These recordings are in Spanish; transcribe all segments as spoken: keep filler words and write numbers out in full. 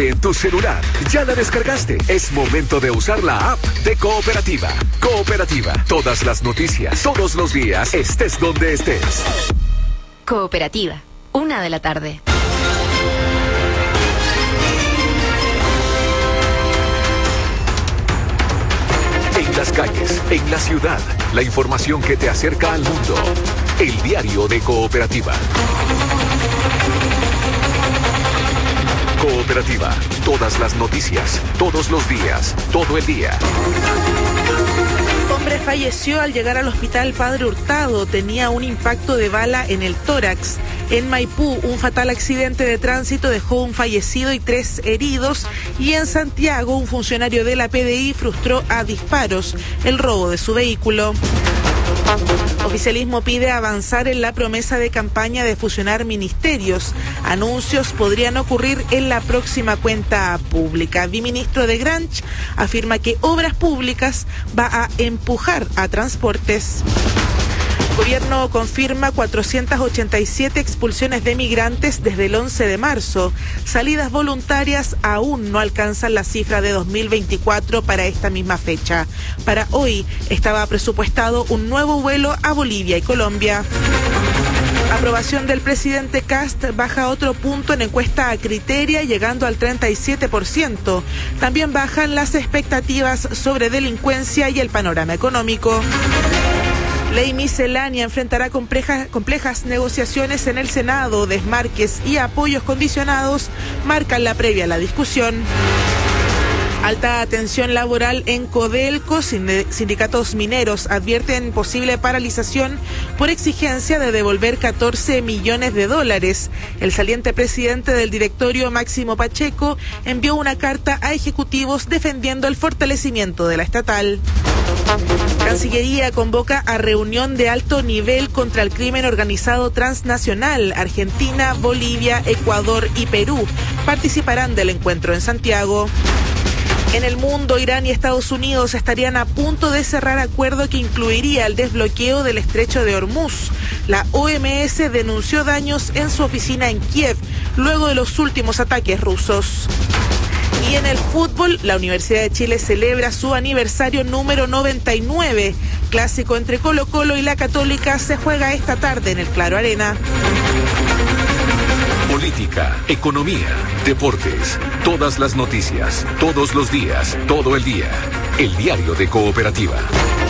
siempre en tu celular. ¿Ya la descargaste? Es momento de usar la app de Cooperativa. Cooperativa, todas las noticias, todos los días, estés donde estés. Cooperativa, una de la tarde. En las calles, en la ciudad, la información que te acerca al mundo. El diario de Cooperativa. Cooperativa, todas las noticias, todos los días, todo el día. Hombre falleció al llegar al hospital Padre Hurtado. Tenía un impacto de bala en el tórax. En Maipú, un fatal accidente de tránsito dejó un fallecido y tres heridos. Y en Santiago, un funcionario de la P D I frustró a disparos el robo de su vehículo. Oficialismo pide avanzar en la promesa de campaña de fusionar ministerios. Anuncios podrían ocurrir en la próxima cuenta pública. Viceministro de Granch afirma que Obras Públicas va a empujar a transportes. Gobierno confirma cuatrocientas ochenta y siete expulsiones de migrantes desde el once de marzo. Salidas voluntarias aún no alcanzan la cifra de dos mil veinticuatro para esta misma fecha. Para hoy estaba presupuestado un nuevo vuelo a Bolivia y Colombia. Aprobación del presidente Kast baja otro punto en encuesta a Criteria, llegando al treinta y siete por ciento. También bajan las expectativas sobre delincuencia y el panorama económico. Ley miscelánea enfrentará complejas, complejas negociaciones en el Senado. Desmarques y apoyos condicionados marcan la previa a la discusión. Alta tensión laboral en Codelco. Sindicatos mineros advierten posible paralización por exigencia de devolver catorce millones de dólares. El saliente presidente del directorio, Máximo Pacheco, envió una carta a ejecutivos defendiendo el fortalecimiento de la estatal. Cancillería convoca a reunión de alto nivel contra el crimen organizado transnacional. Argentina, Bolivia, Ecuador y Perú participarán del encuentro en Santiago. En el mundo, Irán y Estados Unidos estarían a punto de cerrar acuerdo que incluiría el desbloqueo del estrecho de Hormuz. La O M S denunció daños en su oficina en Kiev luego de los últimos ataques rusos. Y en el fútbol, la Universidad de Chile celebra su aniversario número noventa y nueve. Clásico entre Colo-Colo y la Católica se juega esta tarde en el Claro Arena. Política, economía, deportes, todas las noticias, todos los días, todo el día. El diario de Cooperativa.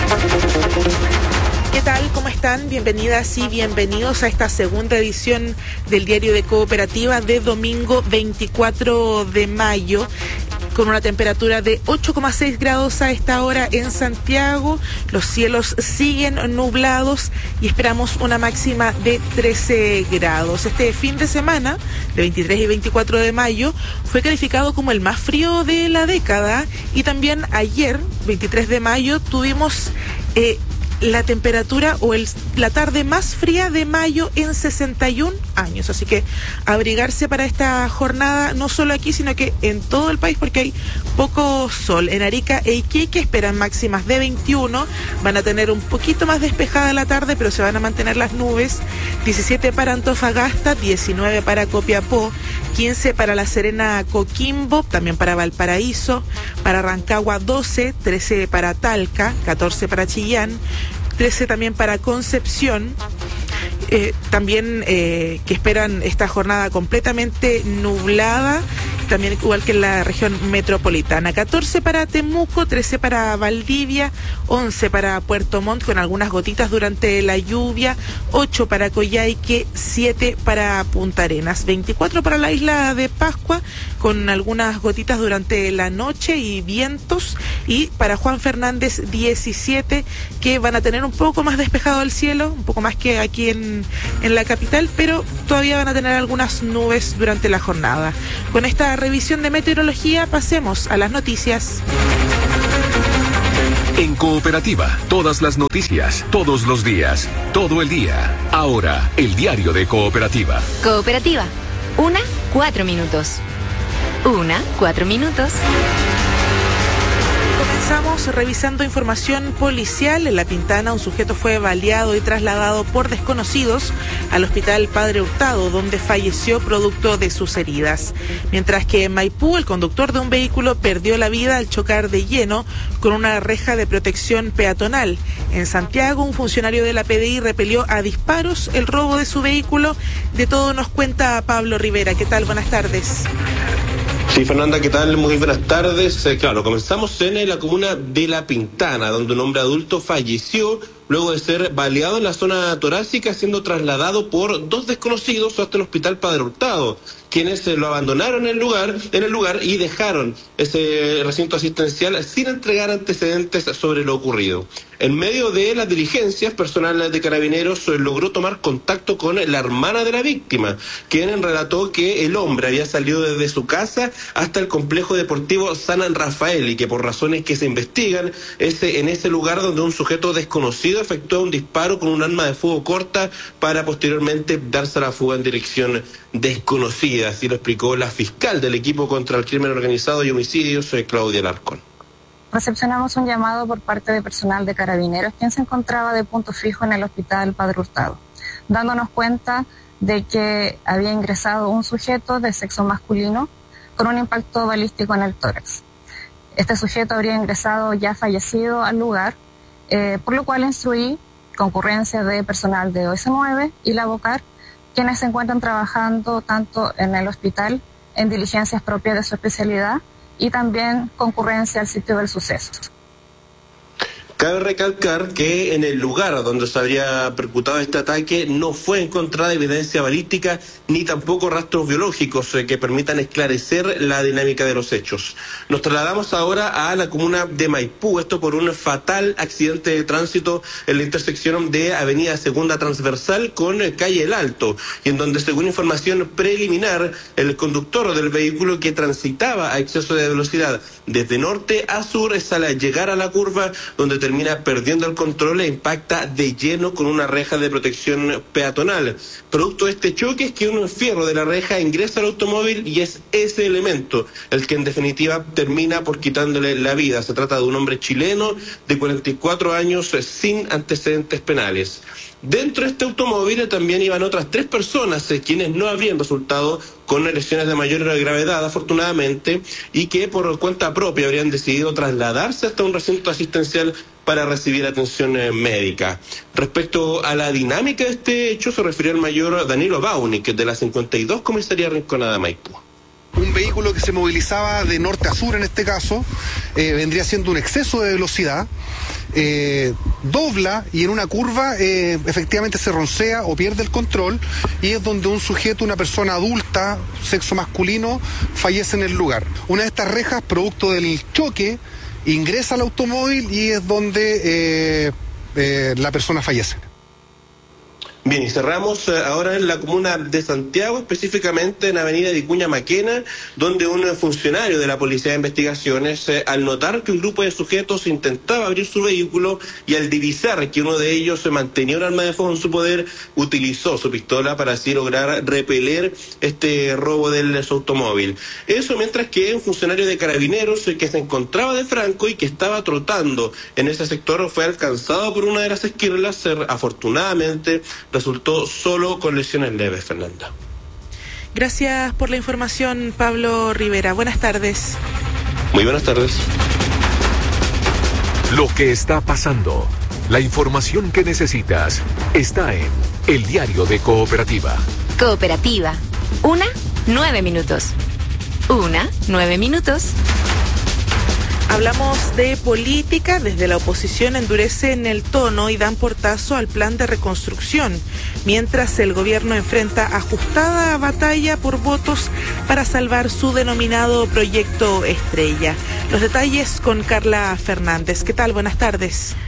¿Qué tal? ¿Cómo están? Bienvenidas y bienvenidos a esta segunda edición del diario de Cooperativa de domingo veinticuatro de mayo. Con una temperatura de ocho coma seis grados a esta hora en Santiago. Los cielos siguen nublados y esperamos una máxima de trece grados. Este fin de semana, de veintitrés y veinticuatro de mayo, fue calificado como el más frío de la década. Y también ayer, veintitrés de mayo, tuvimos eh, la temperatura o el, la tarde más fría de mayo en sesenta y un años. Así que abrigarse para esta jornada, no solo aquí, sino que en todo el país, porque hay poco sol. En Arica e Iquique esperan máximas de veintiuno. Van a tener un poquito más despejada la tarde, pero se van a mantener las nubes. diecisiete para Antofagasta, diecinueve para Copiapó, quince para La Serena, Coquimbo, también para Valparaíso, para Rancagua doce, trece para Talca, catorce para Chillán, trece también para Concepción. Eh, también eh, que esperan esta jornada completamente nublada, también igual que en la región metropolitana. catorce para Temuco, trece para Valdivia, once para Puerto Montt con algunas gotitas durante la lluvia, ocho para Coyhaique, siete para Punta Arenas, veinticuatro para la isla de Pascua con algunas gotitas durante la noche y vientos, y para Juan Fernández diecisiete, que van a tener un poco más despejado el cielo, un poco más que aquí en, en la capital, pero todavía van a tener algunas nubes durante la jornada. Con esta revisión de meteorología pasemos a las noticias. En Cooperativa, todas las noticias, todos los días, todo el día. Ahora, el diario de Cooperativa. Cooperativa, una, cuatro minutos. Una, cuatro minutos. Comenzamos revisando información policial. En La Pintana, un sujeto fue baleado y trasladado por desconocidos al hospital Padre Hurtado, donde falleció producto de sus heridas. Mientras que en Maipú, el conductor de un vehículo perdió la vida al chocar de lleno con una reja de protección peatonal. En Santiago, un funcionario de la P D I repelió a disparos el robo de su vehículo. De todo nos cuenta Pablo Rivera. ¿Qué tal? Buenas tardes. Sí, Fernanda, ¿qué tal? Muy buenas tardes. Eh, claro, comenzamos en la comuna de La Pintana, donde un hombre adulto falleció luego de ser baleado en la zona torácica, siendo trasladado por dos desconocidos hasta el hospital Padre Hurtado, quienes eh, lo abandonaron en el lugar, en el lugar y dejaron ese recinto asistencial sin entregar antecedentes sobre lo ocurrido. En medio de las diligencias, personal de Carabineros eh, logró tomar contacto con la hermana de la víctima, quien relató que el hombre había salido desde su casa hasta el complejo deportivo San Rafael y que por razones que se investigan es en ese lugar donde un sujeto desconocido efectuó un disparo con un arma de fuego corta para posteriormente darse a la fuga en dirección desconocida. Así lo explicó la fiscal del equipo contra el crimen organizado y homicidios, Claudia Alarcón. Recepcionamos un llamado por parte de personal de Carabineros, quien se encontraba de punto fijo en el hospital Padre Hurtado, dándonos cuenta de que había ingresado un sujeto de sexo masculino con un impacto balístico en el tórax. Este sujeto habría ingresado ya fallecido al lugar, eh, por lo cual instruí concurrencia de personal de O S nueve y la BOCAR, quienes se encuentran trabajando tanto en el hospital en diligencias propias de su especialidad y también concurrencia al sitio del suceso. Cabe recalcar que en el lugar donde se habría percutado este ataque no fue encontrada evidencia balística ni tampoco rastros biológicos eh, que permitan esclarecer la dinámica de los hechos. Nos trasladamos ahora a la comuna de Maipú, esto por un fatal accidente de tránsito en la intersección de Avenida Segunda Transversal con calle El Alto, y en donde, según información preliminar, el conductor del vehículo que transitaba a exceso de velocidad desde norte a sur es al llegar a la curva donde termina perdiendo el control e impacta de lleno con una reja de protección peatonal. Producto de este choque es que un fierro de la reja ingresa al automóvil y es ese elemento el que en definitiva termina por quitándole la vida. Se trata de un hombre chileno de cuarenta y cuatro años sin antecedentes penales. Dentro de este automóvil también iban otras tres personas, eh, quienes no habrían resultado con lesiones de mayor gravedad, afortunadamente, y que por cuenta propia habrían decidido trasladarse hasta un recinto asistencial para recibir atención eh, médica. Respecto a la dinámica de este hecho, se refirió el mayor Danilo Baunik, de la cincuenta y dos Comisaría Rinconada Maipú. Un vehículo que se movilizaba de norte a sur, en este caso, eh, vendría siendo un exceso de velocidad, eh, dobla y en una curva eh, efectivamente se roncea o pierde el control, y es donde un sujeto, una persona adulta, sexo masculino, fallece en el lugar. Una de estas rejas, producto del choque, ingresa al automóvil y es donde eh, eh, la persona fallece. Bien, y cerramos ahora en la comuna de Santiago, específicamente en Avenida Vicuña Maquena, donde un funcionario de la Policía de Investigaciones, eh, al notar que un grupo de sujetos intentaba abrir su vehículo y al divisar que uno de ellos se mantenía un arma de fuego en su poder, utilizó su pistola para así lograr repeler este robo del su automóvil. Eso mientras que un funcionario de Carabineros eh, que se encontraba de franco y que estaba trotando en ese sector fue alcanzado por una de las esquirlas, eh, afortunadamente resultó solo con lesiones leves, Fernanda. Gracias por la información, Pablo Rivera. Buenas tardes. Muy buenas tardes. Lo que está pasando, la información que necesitas, está en El Diario de Cooperativa. Cooperativa. Una, nueve minutos. Una, nueve minutos. Hablamos de política. Desde la oposición endurecen el tono y dan portazo al plan de reconstrucción, mientras el gobierno enfrenta ajustada batalla por votos para salvar su denominado proyecto estrella. Los detalles con Carla Fernández. ¿Qué tal? Buenas tardes.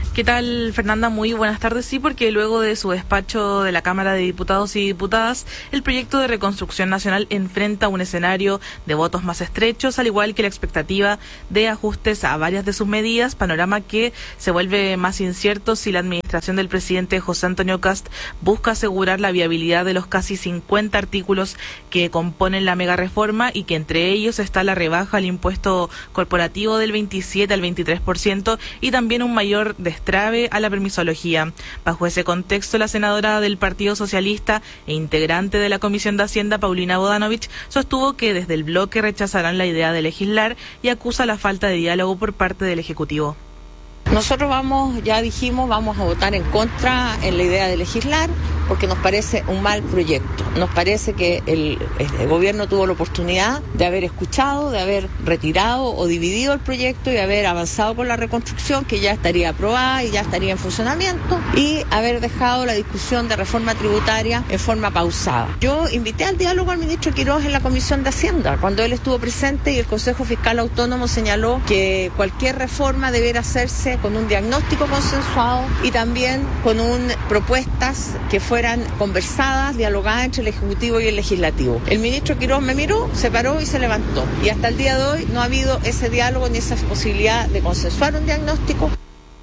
¿Qué tal, Fernanda? Muy buenas tardes. Sí, porque luego de su despacho de la Cámara de Diputados y Diputadas, el proyecto de reconstrucción nacional enfrenta un escenario de votos más estrechos, al igual que la expectativa de ajustes a varias de sus medidas, panorama que se vuelve más incierto si la administración del presidente José Antonio Kast busca asegurar la viabilidad de los casi cincuenta artículos que componen la mega reforma y que entre ellos está la rebaja al impuesto corporativo del veintisiete al veintitrés por ciento y también un mayor destrave a la permisología. Bajo ese contexto, la senadora del Partido Socialista e integrante de la Comisión de Hacienda, Paulina Bodanovich, sostuvo que desde el bloque rechazarán la idea de legislar y acusa la falta de diálogo por parte del Ejecutivo. Nosotros vamos, ya dijimos, vamos a votar en contra en la idea de legislar porque nos parece un mal proyecto. Nos parece que el, el gobierno tuvo la oportunidad de haber escuchado, de haber retirado o dividido el proyecto y haber avanzado con la reconstrucción, que ya estaría aprobada y ya estaría en funcionamiento, y haber dejado la discusión de reforma tributaria en forma pausada. Yo invité al diálogo al ministro Quiroz en la Comisión de Hacienda, cuando él estuvo presente, y el Consejo Fiscal Autónomo señaló que cualquier reforma debiera hacerse con un diagnóstico consensuado y también con un, propuestas que fueran conversadas, dialogadas entre el Ejecutivo y el Legislativo. El ministro Quiroz me miró, se paró y se levantó. Y hasta el día de hoy no ha habido ese diálogo ni esa posibilidad de consensuar un diagnóstico.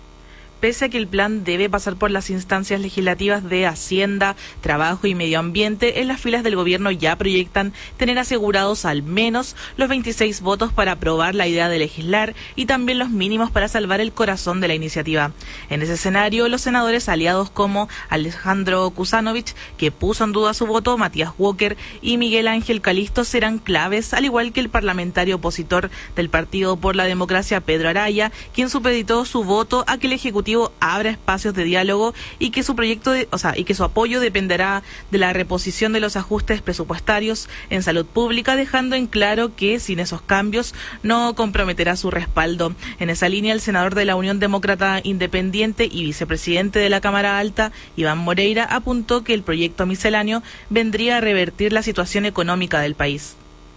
Pese a que el plan debe pasar por las instancias legislativas de Hacienda, Trabajo y Medio Ambiente, en las filas del gobierno ya proyectan tener asegurados al menos los veintiséis votos para aprobar la idea de legislar y también los mínimos para salvar el corazón de la iniciativa. En ese escenario, los senadores aliados como Alejandro Kusanovich, que puso en duda su voto, Matías Walker y Miguel Ángel Calisto serán claves, al igual que el parlamentario opositor del Partido por la Democracia, Pedro Araya, quien supeditó su voto a que el Ejecutivo abra espacios de diálogo y que su proyecto, de, o sea, y que su apoyo dependerá de la reposición de los ajustes presupuestarios en salud pública, dejando en claro que sin esos cambios no comprometerá su respaldo. En esa línea, el senador de la Unión Demócrata Independiente y vicepresidente de la Cámara Alta, Iván Moreira, apuntó que el proyecto misceláneo vendría a revertir la situación económica del país.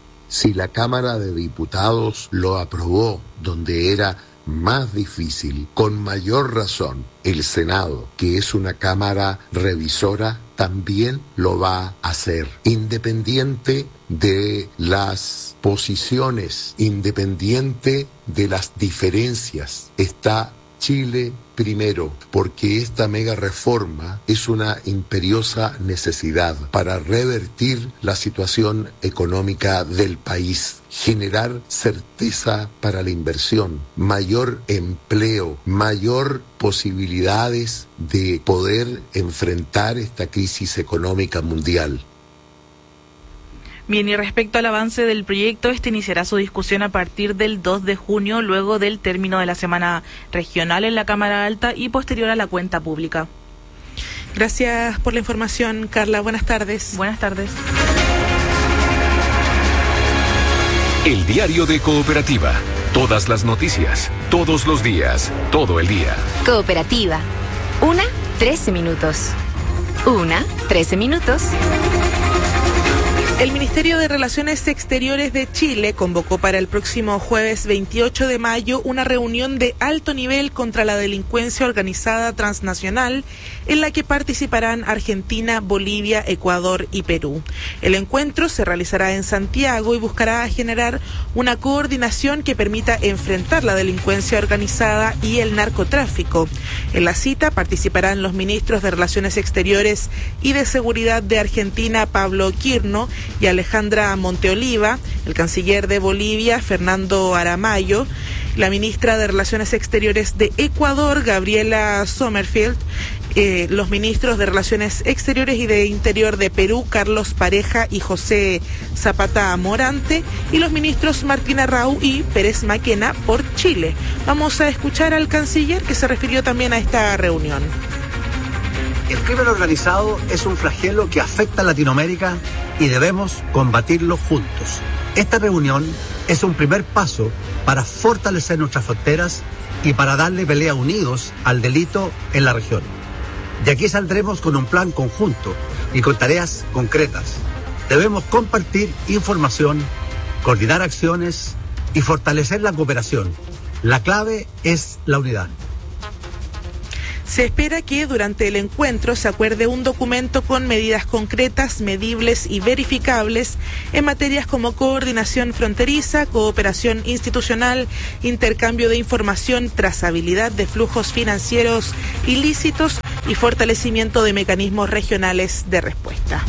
Si la Cámara de Diputados lo aprobó donde era más difícil, con mayor razón, el Senado, que es una cámara revisora, también lo va a hacer, independiente de las posiciones, independiente de las diferencias. Está Chile primero, porque esta mega reforma es una imperiosa necesidad para revertir la situación económica del país, generar certeza para la inversión, mayor empleo, mayor posibilidades de poder enfrentar esta crisis económica mundial. Bien, y respecto al avance del proyecto, este iniciará su discusión a partir del dos de junio, luego del término de la semana regional en la Cámara Alta y posterior a la cuenta pública. Gracias por la información, Carla. Buenas tardes. Buenas tardes. El diario de Cooperativa. Todas las noticias, todos los días, todo el día. Cooperativa. Una, trece minutos. Una, trece minutos. El Ministerio de Relaciones Exteriores de Chile convocó para el próximo jueves veintiocho de mayo una reunión de alto nivel contra la delincuencia organizada transnacional en la que participarán Argentina, Bolivia, Ecuador y Perú. El encuentro se realizará en Santiago y buscará generar una coordinación que permita enfrentar la delincuencia organizada y el narcotráfico. En la cita participarán los ministros de Relaciones Exteriores y de Seguridad de Argentina, Pablo Quirno, y Alejandra Monteoliva, el canciller de Bolivia, Fernando Aramayo, la ministra de Relaciones Exteriores de Ecuador, Gabriela Sommerfield, eh, los ministros de Relaciones Exteriores y de Interior de Perú, Carlos Pareja y José Zapata Morante, y los ministros Martín Arrau y Pérez Maquena por Chile. Vamos a escuchar al canciller, que se refirió también a esta reunión. El crimen organizado es un flagelo que afecta a Latinoamérica y debemos combatirlo juntos. Esta reunión es un primer paso para fortalecer nuestras fronteras y para darle pelea unidos al delito en la región. De aquí saldremos con un plan conjunto y con tareas concretas. Debemos compartir información, coordinar acciones y fortalecer la cooperación. La clave es la unidad. Se espera que durante el encuentro se acuerde un documento con medidas concretas, medibles y verificables en materias como coordinación fronteriza, cooperación institucional, intercambio de información, trazabilidad de flujos financieros ilícitos y fortalecimiento de mecanismos regionales de respuesta.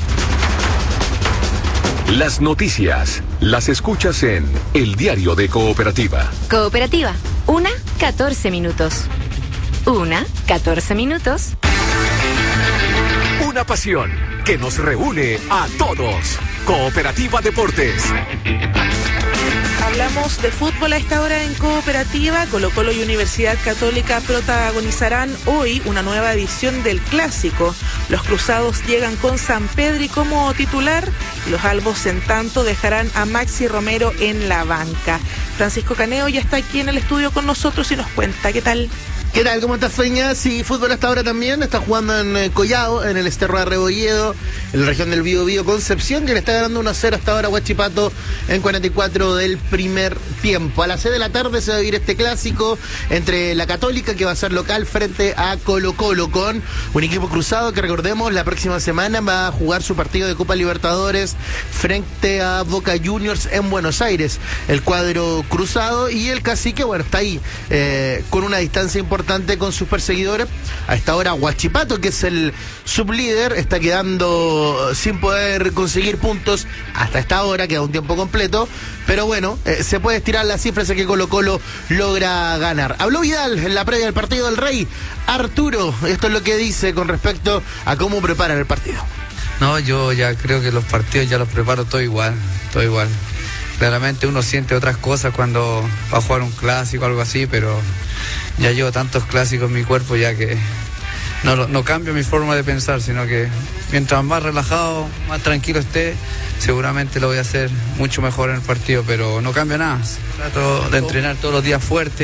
Las noticias las escuchas en El Diario de Cooperativa. Cooperativa, una, catorce minutos. Una, catorce minutos. Una pasión que nos reúne a todos. Cooperativa Deportes. Hablamos de fútbol a esta hora en Cooperativa. Colo-Colo y Universidad Católica protagonizarán hoy una nueva edición del Clásico. Los cruzados llegan con San Pedri como titular y los albos en tanto dejarán a Maxi Romero en la banca. Francisco Caneo ya está aquí en el estudio con nosotros y nos cuenta qué tal. ¿Qué tal? ¿Cómo estás, Feña? Sí, fútbol hasta ahora también. Está jugando en eh, Collado, en el Esterro de Rebolledo, en la región del Biobío Concepción, que le está ganando uno a cero hasta ahora a Huachipato en cuarenta y cuatro del primer tiempo. A las seis de la tarde se va a vivir este clásico entre la Católica, que va a ser local, frente a Colo-Colo, con un equipo cruzado que, recordemos, la próxima semana va a jugar su partido de Copa Libertadores frente a Boca Juniors en Buenos Aires. El cuadro cruzado y el Cacique, bueno, está ahí eh, con una distancia importante con sus perseguidores. A esta hora Huachipato, que es el sublíder, está quedando sin poder conseguir puntos hasta esta hora, queda un tiempo completo, pero bueno, eh, se puede estirar las cifras de que Colo-Colo logra ganar. Habló Vidal en la previa del partido del Rey. Arturo, esto es lo que dice con respecto a cómo preparan el partido. No, yo ya creo que los partidos ya los preparo todo igual, todo igual. Claramente uno siente otras cosas cuando va a jugar un clásico o algo así, pero ya llevo tantos clásicos en mi cuerpo ya que no, no cambio mi forma de pensar, sino que mientras más relajado, más tranquilo esté, seguramente lo voy a hacer mucho mejor en el partido, pero no cambia nada. Trato de entrenar todos los días fuerte,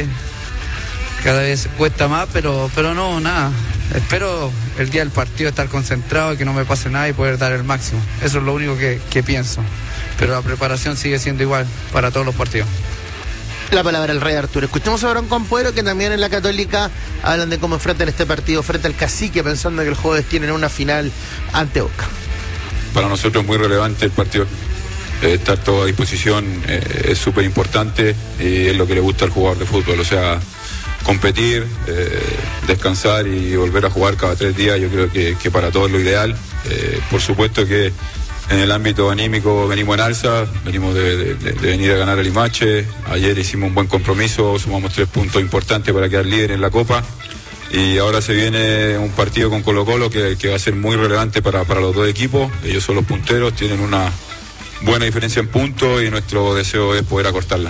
cada vez cuesta más, pero, pero no, nada. Espero el día del partido estar concentrado y que no me pase nada y poder dar el máximo. Eso es lo único que, que pienso. Pero la preparación sigue siendo igual para todos los partidos. La palabra del Rey Arturo. Escuchemos a Bronco Ampuero, que también en la Católica hablan de cómo enfrentan este partido frente al Cacique, pensando que el jueves tienen una final ante Boca. Para nosotros es muy relevante el partido. Eh, estar todo a disposición eh, es súper importante y es lo que le gusta al jugador de fútbol. O sea, competir, eh, descansar y volver a jugar cada tres días, yo creo que, que para todos es lo ideal. Eh, por supuesto que en el ámbito anímico venimos en alza, venimos de, de, de venir a ganar el Limache. Ayer hicimos un buen compromiso, sumamos tres puntos importantes para quedar líder en la Copa. Y ahora se viene un partido con Colo-Colo que, que va a ser muy relevante para, para los dos equipos. Ellos son los punteros, tienen una buena diferencia en puntos y nuestro deseo es poder acortarla.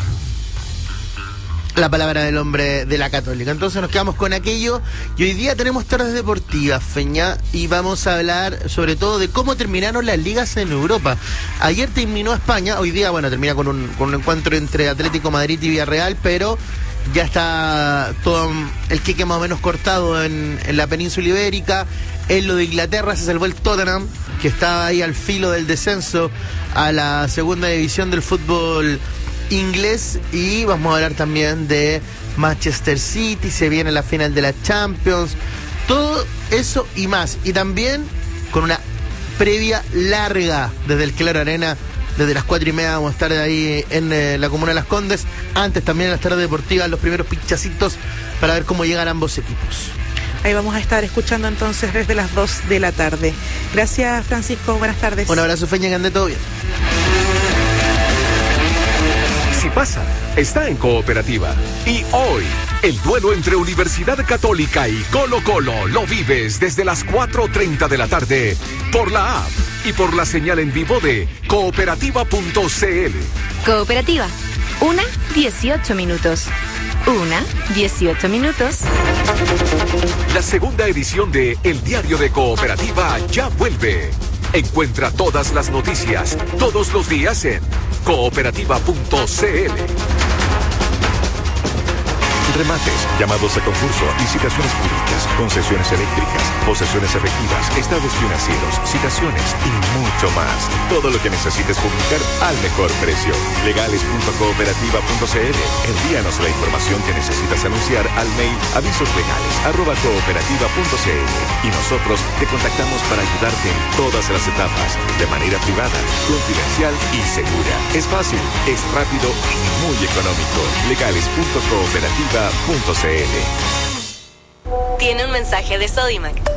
La palabra del hombre de la Católica. Entonces nos quedamos con aquello y hoy día tenemos tardes deportivas, Feña, y vamos a hablar sobre todo de cómo terminaron las ligas en Europa. Ayer terminó España, hoy día, bueno, termina con un, con un encuentro entre Atlético Madrid y Villarreal, pero ya está todo el queque más o menos cortado en, en la península ibérica. En lo de Inglaterra se salvó el Tottenham, que estaba ahí al filo del descenso a la segunda división del fútbol inglés, y vamos a hablar también de Manchester City, se viene la final de la Champions, todo eso y más, y también con una previa larga desde el Claro Arena, desde las cuatro y media vamos a estar ahí en eh, la comuna de Las Condes, antes también en las tardes deportivas los primeros pinchacitos para ver cómo llegan ambos equipos. Ahí vamos a estar escuchando entonces desde las dos de la tarde. Gracias, Francisco, buenas tardes. Un abrazo, Feña, que ande todo bien. Si pasa, está en Cooperativa. Y hoy, el duelo entre Universidad Católica y Colo-Colo lo vives desde las cuatro treinta de la tarde por la app y por la señal en vivo de cooperativa punto c l. Cooperativa, una, dieciocho minutos. Una, dieciocho minutos. La segunda edición de El Diario de Cooperativa ya vuelve. Encuentra todas las noticias todos los días en cooperativa punto c l. remates, llamados a concurso, licitaciones públicas, concesiones eléctricas, posesiones efectivas, estados financieros, citaciones y mucho más. Todo lo que necesites publicar al mejor precio. legales punto cooperativa punto c l. Envíanos la información que necesitas anunciar al mail avisoslegales arroba cooperativa punto c l y nosotros te contactamos para ayudarte en todas las etapas, de manera privada, confidencial y segura. Es fácil, es rápido y muy económico. legales punto cooperativa punto c l. Tiene un mensaje de Sodimac.